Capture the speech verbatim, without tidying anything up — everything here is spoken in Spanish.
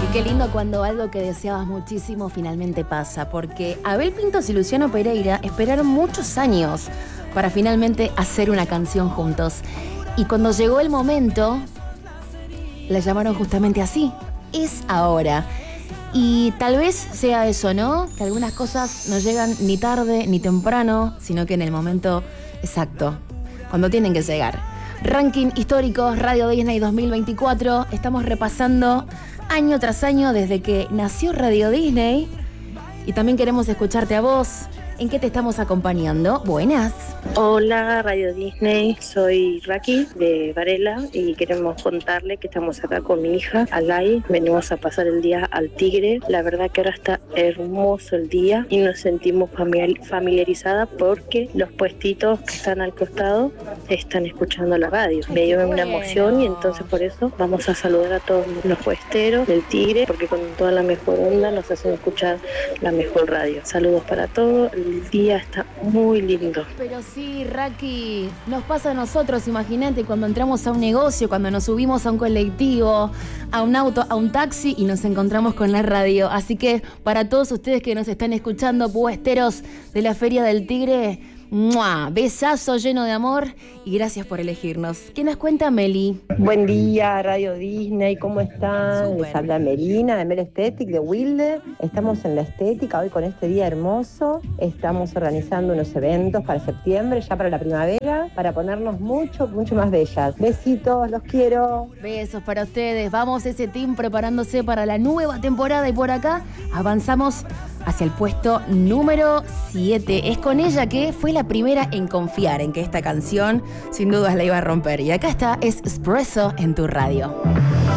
Qué lindo cuando algo que deseabas muchísimo finalmente pasa, porque Abel Pintos y Luciano Pereira esperaron muchos años para finalmente hacer una canción juntos. Y cuando llegó el momento, la llamaron justamente así, Es Ahora. Y tal vez sea eso, ¿no? Que algunas cosas no llegan ni tarde ni temprano, sino que en el momento exacto, cuando tienen que llegar. Ranking histórico Radio Disney dos mil veinticuatro. Estamos repasando año tras año desde que nació Radio Disney. Y también queremos escucharte a vos. ¿En qué te estamos acompañando? Buenas. Hola Radio Disney, soy Raki de Varela y queremos contarle que estamos acá con mi hija Alay. Venimos a pasar el día al Tigre. La verdad que ahora está hermoso el día y nos sentimos familiarizadas porque los puestitos que están al costado están escuchando la radio. Me dio una emoción y entonces por eso vamos a saludar a todos los puesteros del Tigre porque con toda la mejor onda nos hacen escuchar la mejor radio. Saludos para todos. El día está muy lindo. Pero sí, Raki, nos pasa a nosotros, imagínate, cuando entramos a un negocio, cuando nos subimos a un colectivo, a un auto, a un taxi y nos encontramos con la radio. Así que para todos ustedes que nos están escuchando, puesteros de la Feria del Tigre, ¡mua! Besazo lleno de amor y gracias por elegirnos. ¿Qué nos cuenta Meli? Buen día, Radio Disney, ¿cómo están? Super. Les habla Melina de Mel Aesthetic de Wilde. Estamos en la estética hoy con este día hermoso. Estamos organizando unos eventos para septiembre, ya para la primavera, para ponernos mucho, mucho más bellas. Besitos, los quiero. Besos para ustedes. Vamos ese team preparándose para la nueva temporada y por acá avanzamos hacia el puesto número siete. Es con ella que fue la primera en confiar en que esta canción sin dudas la iba a romper. Y acá está, es Espresso en tu radio.